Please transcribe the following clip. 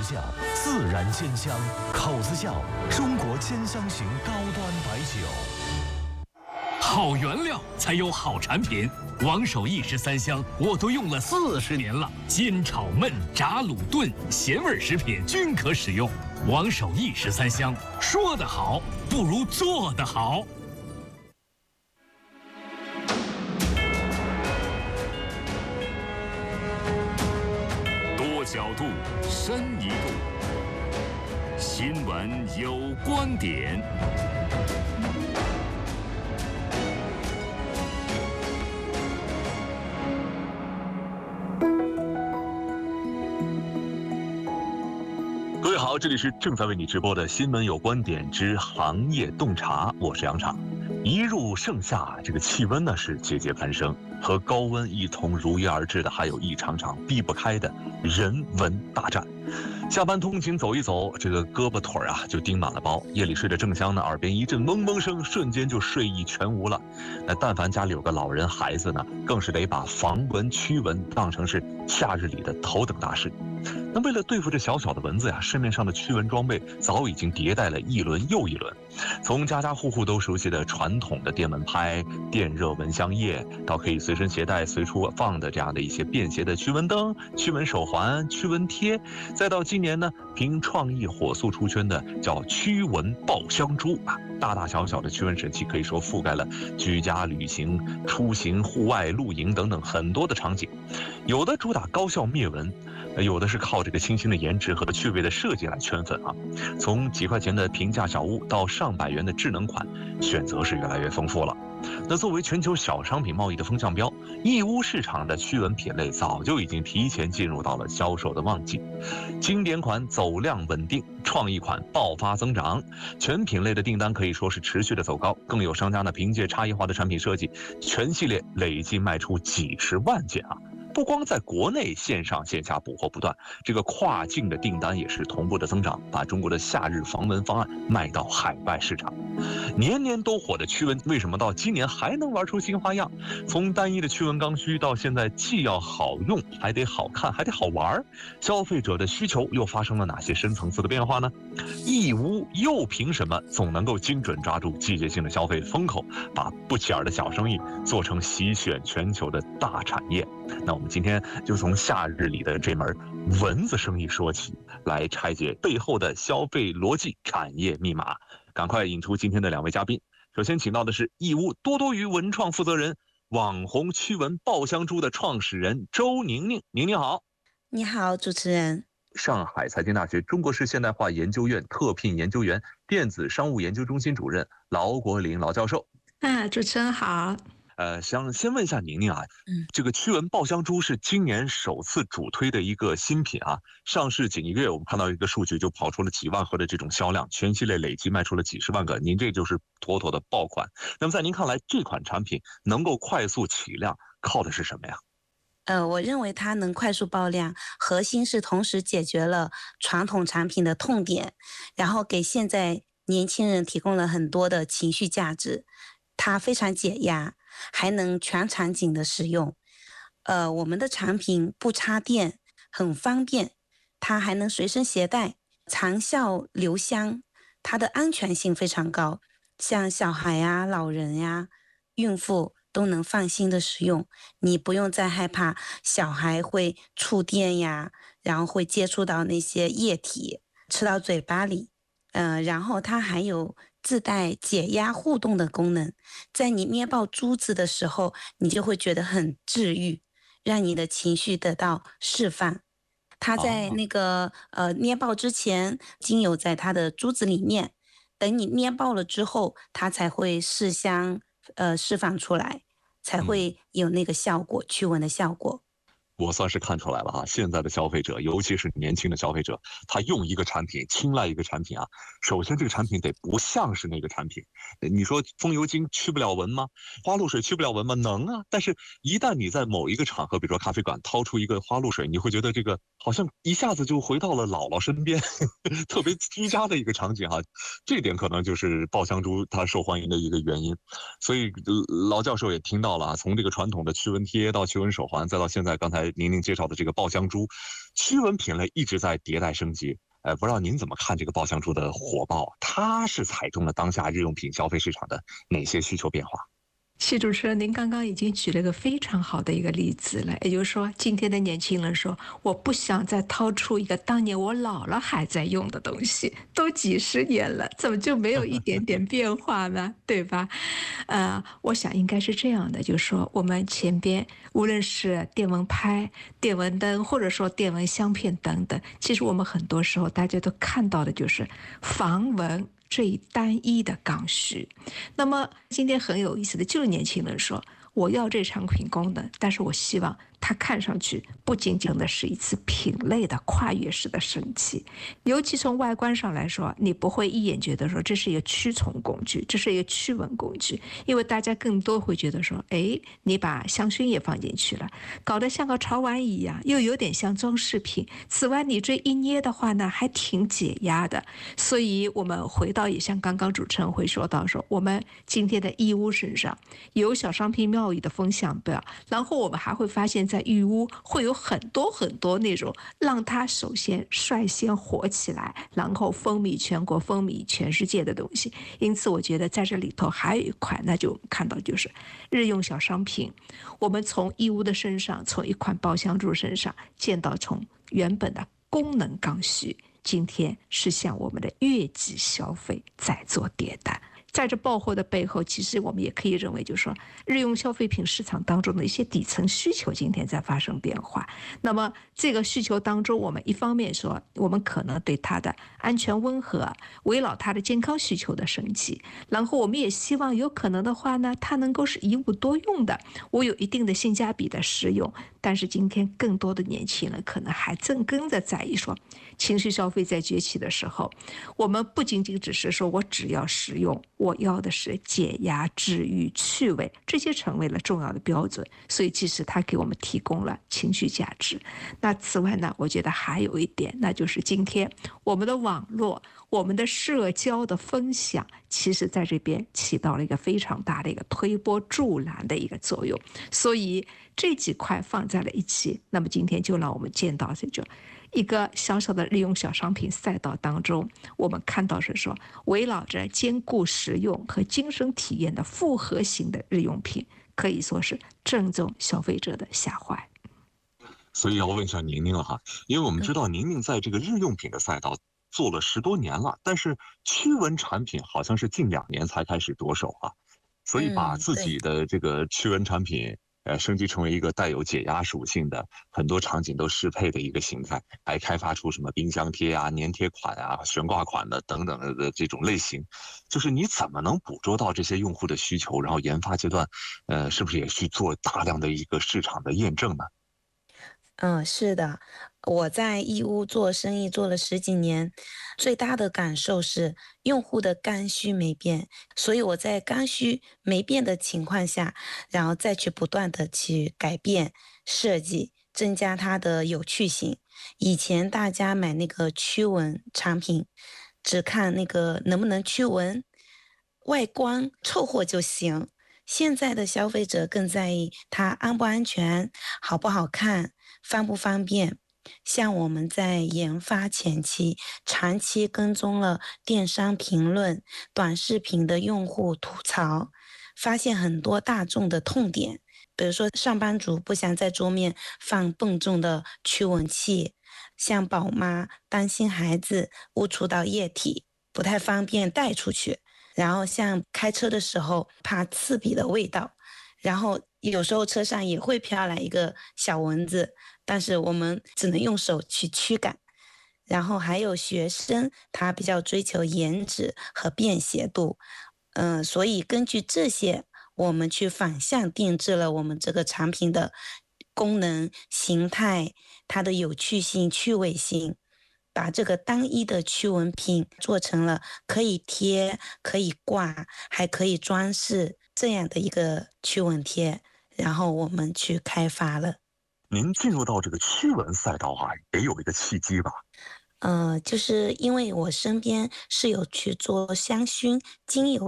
窖，自然鲜香。口子窖，中国兼香型高端白酒。好原料才有好产品。王守义13香我都用了40年了，煎炒焖炸卤炖咸味食品均可使用。王守义13香，说得好不如做得好。多角度，深一度。新闻有观点。各位好，这里是正在为你直播的新闻有观点之行业洞察，我是杨昶。一入盛夏，这个气温呢是节节攀升，和高温一同如约而至的，还有一场场避不开的人文大战。下班通勤走一走，这个胳膊腿啊就叮满了包。夜里睡得正香呢，耳边一阵嗡嗡声，瞬间就睡意全无了。那但凡家里有个老人孩子呢，更是得把防蚊驱蚊当成是夏日里的头等大事。那为了对付这小小的蚊子呀，市面上的驱蚊装备早已经迭代了一轮又一轮。从家家户户都熟悉的传统的电蚊拍、电热蚊香液，到可以随身携带、随处放的这样的一些便携的驱蚊灯、驱蚊手环、驱蚊贴，再到今年呢，凭创意火速出圈的叫驱蚊爆香珠啊，大大小小的驱蚊神器可以说覆盖了居家、旅行、出行、户外、露营等等很多的场景。有的主打高效灭蚊，有的是靠这个清新的颜值和趣味的设计来圈粉啊。从几块钱的平价小物到上百元的智能款，选择是越来越丰富了。那作为全球小商品贸易的风向标，义乌市场的驱蚊品类早就已经提前进入到了销售的旺季。经典款走量稳定，创意款爆发增长，全品类的订单可以说是持续的走高。更有商家呢凭借差异化的产品设计，全系列累计卖出几十万件啊。不光在国内线上线下补货不断，这个跨境的订单也是同步的增长，把中国的夏日防蚊方案卖到海外市场。年年都火的驱蚊，为什么到今年还能玩出新花样？从单一的驱蚊刚需到现在既要好用，还得好看，还得好玩，消费者的需求又发生了哪些深层次的变化呢？义乌又凭什么总能够精准抓住季节性的消费风口，把不起眼的小生意做成席卷全球的大产业？那我们今天就从夏日里的这门蚊子生意说起，来拆解背后的消费逻辑、产业密码。赶快引出今天的两位嘉宾。首先请到的是义乌多多鱼文创负责人、网红驱蚊爆香珠的创始人周宁宁。宁宁好。 你好，主持人。 上海财经大学中国式现代化研究院特聘研究员、电子商务研究中心主任劳国林劳教授。 主持人好。 想先问一下宁宁啊，这个驱蚊爆香珠是今年首次主推的一个新品啊，上市仅1个月，我们看到一个数据就跑出了几万盒的这种销量，全系列累计卖出了几十万个，您这就是妥妥的爆款。那么在您看来，这款产品能够快速起量，靠的是什么呀？ 我认为它能快速爆量，核心是同时解决了传统产品的痛点，然后给现在年轻人提供了很多的情绪价值。它非常解压，还能全场景的使用。我们的产品不插电，很方便，它还能随身携带，长效留香，它的安全性非常高，像小孩呀、老人呀、孕妇都能放心的使用。你不用再害怕小孩会触电呀，然后会接触到那些液体，吃到嘴巴里。然后它还有自带解压互动的功能，在你捏爆珠子的时候，你就会觉得很治愈，让你的情绪得到释放。它在那个捏爆之前，精油在它的珠子里面，等你捏爆了之后，它才会释香释放出来，才会有那个效果，驱蚊的效果。 我算是看出来了哈，现在的消费者，尤其是年轻的消费者，他用一个产品，青睐一个产品啊，首先这个产品得不像是那个产品。你说风油精驱不了蚊吗？花露水驱不了蚊吗？能啊，但是一旦你在某一个场合，比如说咖啡馆掏出一个花露水，你会觉得这个好像一下子就回到了姥姥身边，特别居家的一个场景哈。这点可能就是爆香珠它受欢迎的一个原因。所以劳教授也听到了啊，从这个传统的驱蚊贴到驱蚊手环，再到现在刚才宁宁介绍的这个爆香珠， 驱蚊品类一直在迭代升级。不知道您怎么看这个爆香珠的火爆？它是踩中了当下日用品消费市场的哪些需求变化？ 谢主持人，您刚刚已经举了一个非常好的一个例子了，也就是说，今天的年轻人说，我不想再掏出一个当年我姥姥还在用的东西，都几十年了，怎么就没有一点点变化呢？对吧？我想应该是这样的，就是说，我们前边无论是电蚊拍、电蚊灯，或者说电蚊香片等等，其实我们很多时候大家都看到的就是防蚊这一单一的刚需。那么今天很有意思的就是年轻人说，我要这产品功能，但是我希望它看上去不仅仅的是一次品类的跨越式的升级，尤其从外观上来说，你不会一眼觉得说这是一个驱虫工具，这是一个驱蚊工具，因为大家更多会觉得说，哎，你把香薰也放进去了，搞得像个潮玩一样，又有点像装饰品。此外，你这一捏的话呢，还挺解压的。所以我们回到也像刚刚主持人会说到说，我们今天的义乌身上有小商品贸易的风向标，然后我们还会发现在义乌会有很多那种让它首先率先火起来，然后风靡全国、风靡全世界的东西。因此我觉得在这里头还有一块，那就看到就是日用小商品，我们从义乌的身上，从一款爆香珠身上见到从原本的功能刚需，今天是向我们的月季消费在做迭代。在这爆货的背后，其实我们也可以认为，就是说日用消费品市场当中的一些底层需求今天在发生变化。那么这个需求当中，我们一方面说，我们可能对它的安全温和、围绕它的健康需求的升级，然后我们也希望有可能的话呢，它能够是一物多用的，我有一定的性价比的使用。但是今天更多的年轻人可能还正跟着在意说，情绪消费在崛起的时候，我们不仅仅只是说我只要实用，我要的是解压、治愈、趣味，这些成为了重要的标准。所以其实它给我们提供了情绪价值。那此外呢，我觉得还有一点，那就是今天我们的网络、我们的社交的分享，其实在这边起到了一个非常大的一个推波助澜的一个作用。所以这几块放在了一起，那么今天就让我们见到这就一个小小的日用小商品赛道当中，我们看到是说，围绕着兼顾实用和精神体验的复合型的日用品，可以说是正中消费者的下怀。 所以要问一下宁宁了哈，因为我们知道宁宁在这个日用品的赛道做了10多年了，但是驱蚊产品好像是近2年才开始着手啊，所以把自己的这个驱蚊产品升级成为一个带有解压属性的，很多场景都适配的一个形态，还开发出什么冰箱贴啊、粘贴款啊、悬挂款的等等的这种类型。就是你怎么能捕捉到这些用户的需求，然后研发阶段，是不是也去做大量的一个市场的验证呢？ 是的，我在义乌做生意做了10几年，最大的感受是用户的刚需没变，所以我在刚需没变的情况下，然后再去不断的去改变设计，增加它的有趣性。以前大家买那个驱蚊产品，只看那个能不能驱蚊，外观凑合就行。现在的消费者更在意它安不安全、好不好看、方不方便。像我们在研发前期，长期跟踪了电商评论、短视频的用户吐槽，发现很多大众的痛点，比如说上班族不想在桌面放笨重的驱蚊器，像宝妈担心孩子误触到液体，不太方便带出去。然后像开车的时候怕刺鼻的味道，然后有时候车上也会飘来一个小蚊子，但是我们只能用手去驱赶。然后还有学生，他比较追求颜值和便携度，所以根据这些，我们去反向定制了我们这个产品的功能、形态、它的有趣性、趣味性。把这个单一的驱蚊品做成了可以贴、可以挂、还可以装饰这样的一个驱蚊贴，然后我们去开发了。 您进入到这个驱蚊赛道啊，也有一个契机吧？ 就是因为我身边是有去做香薰精油